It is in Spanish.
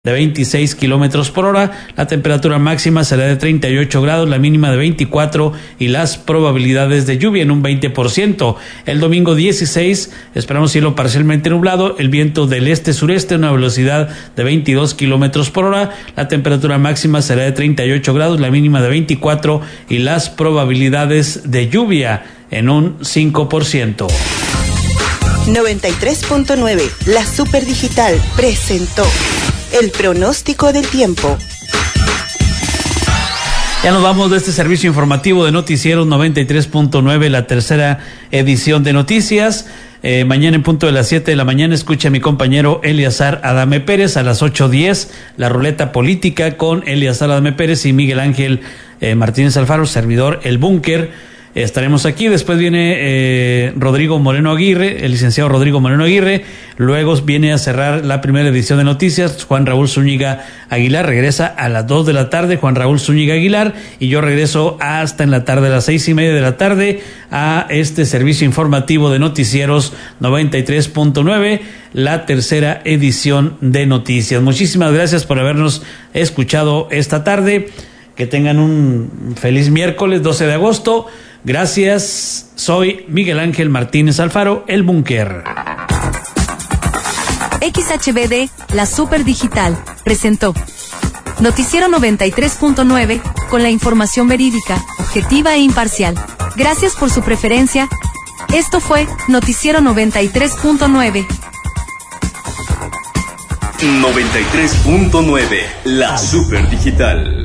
de 26 kilómetros por hora. La temperatura máxima será de 38 grados, la mínima de 24 y las probabilidades de lluvia en un 20%. El domingo 16 esperamos cielo parcialmente nublado, el viento del este-sureste a una velocidad de 22 kilómetros por hora. La temperatura máxima será de 38 grados, la mínima de 24 y las probabilidades de lluvia en un 5%. 93.9, la Superdigital presentó el pronóstico del tiempo. Ya nos vamos de este servicio informativo de Noticieros 93.9, la tercera edición de noticias. Mañana en punto de las 7 de la mañana escucha a mi compañero Eleazar Adame Pérez a las 8:10, la ruleta política con Eleazar Adame Pérez y Miguel Ángel Martínez Alfaro, servidor El Búnker. Estaremos aquí, después viene Rodrigo Moreno Aguirre, el licenciado Rodrigo Moreno Aguirre, luego viene a cerrar la primera edición de noticias Juan Raúl Zúñiga Aguilar, regresa a las 2 de la tarde Juan Raúl Zúñiga Aguilar, y yo regreso hasta en la tarde, a las 6:30 de la tarde, a este servicio informativo de Noticieros 93.9, la tercera edición de noticias. Muchísimas gracias por habernos escuchado esta tarde, que tengan un feliz miércoles 12 de agosto. Gracias, soy Miguel Ángel Martínez Alfaro, El Búnker. XHBD, la Superdigital, presentó Noticiero 93.9, con la información verídica, objetiva e imparcial. Gracias por su preferencia. Esto fue Noticiero 93.9. 93.9, la Superdigital.